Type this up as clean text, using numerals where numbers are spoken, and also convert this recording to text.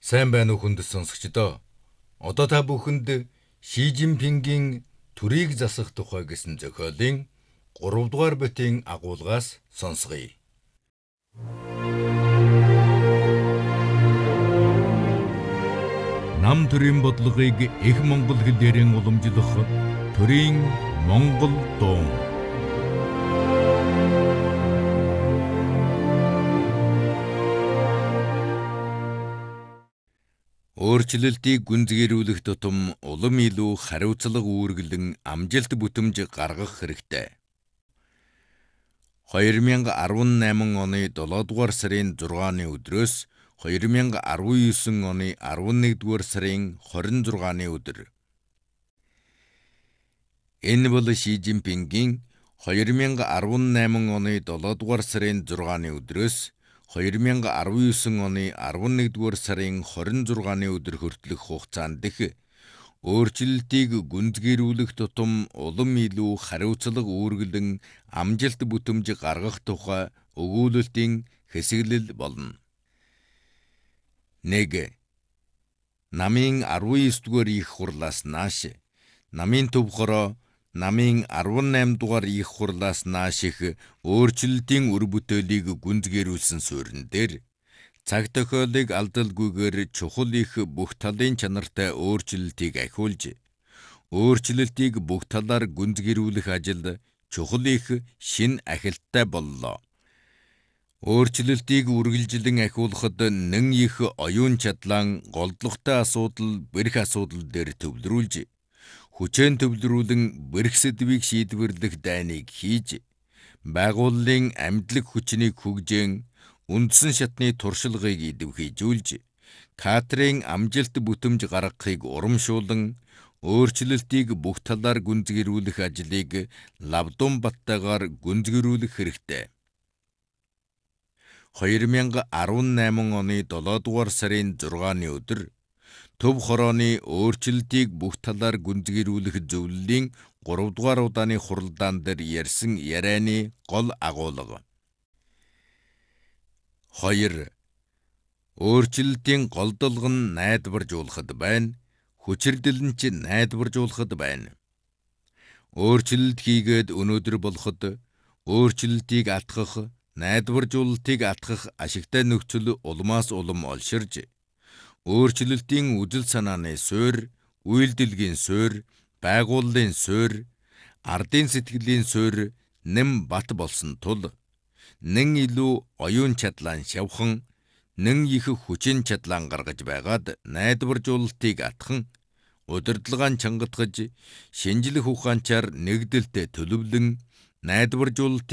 Сайн байна уу хүнд сонсогчдоо. Одоо та бүхэнд Ши Жинпингийн төрийг засах тухай гэсэн зохиолын 3 дугаар бүтийн агуулгаас сонсгоё. Нам төрийн бодлогыг их монгол хэлээрээ уламжлах төрийн монгол дуун. Өөрчлөлтийг гүнзгийрүүлэх тутам улам илүү хариуцлага үүргэлэн амжилт бүтэмж гаргах хэрэгтэй. 2018 оны 7 дугаар сарын 6-ны өдрөөс 2019 оны 11 дугаар сарын 26-ны өдөр. Энэ бол Ши Жинпингийн 2018 оны 7 дугаар сарын 6-ны өдрөөс 2019 оны 11 дугаар сарын 26-ны өдөр хүртэлх хугацаанд дэх өөрчлөлтийг гүнзгийрүүлэх тутам улам илүү хариуцлага үүргэлэн амжилт бүтэмж гаргах тухай өгүүлэлтийн хэсэглэл болно. 1. Намын 19 дугаар их хурлаас нааш намын төв хороо намын 18 дугаар их хурлаас нааш их өөрчлөлтийн үр бүтээлийг гүнзгийрүүлсэн суурин дээр цаг тохиолыг алдалгүйгээр чухал их бүх талын чанартай өөрчлөлтийг ахиулж, өөрчлөлтийг бүх талаар гүнзгийрүүлэх ажил чухал их шин ахилттай боллоо. Өөрчлөлтийг үргэлжлэн ахиулахад нэн их оюун чадлан голдлоготой асуудал, бэрх асуудал дээр төвлөрүүлж, хүчээн төвлөрүүлэн бэрх сэдвийг шийдвэрлэх дайныг хийж, байгууллын амьдлаг хүчнийг хөгжөөн, үндсэн шатны туршлагыг идэвхийжүүлж, кадрын амжилт бүтэмж гаргахыг урамшуулан, өөрчлөлтийг бүх талаар гүнзгийрүүлэх ажлыг лавдун баттайгаар гүнзгийрүүлэх хэрэгтэй. 2018 оны 7 дугаар сарын 6-ны өдөр төв хорооны өөрчлөлтийг бүх талаар гүнзгийрүүлэх зөвлөлийн 3 дугаар удааны хуралдаан дээр ярьсан ярианы гол агуулга. 2. Өөрчлөлтийн голдолго нь найдваржуулахад байна, хүчирдэл нь ч найдваржуулахад байна. Өөрчлөлт хийгээд өнөөдөр болоход өөрчлөлтийг атгах, найдваржуулалтыг атгах ашигтай нөхцөл улмаас улам олширж, өөрчлөлтийн үзэл санааны суурь, үйлдэлгийн суурь, байгууллын суурь, ардын сэтгэлийн суурь нэм бат болсон тул нэн илүү оюун чадлан шавхан, нэн их хүчин чадлан гаргаж байгаад найдваржуулалтыг атхан, удирдлагаан чангатгаж, шинжлэх ухаанчаар нэгдэлтэй төлөвлөн, найдваржуулалтыг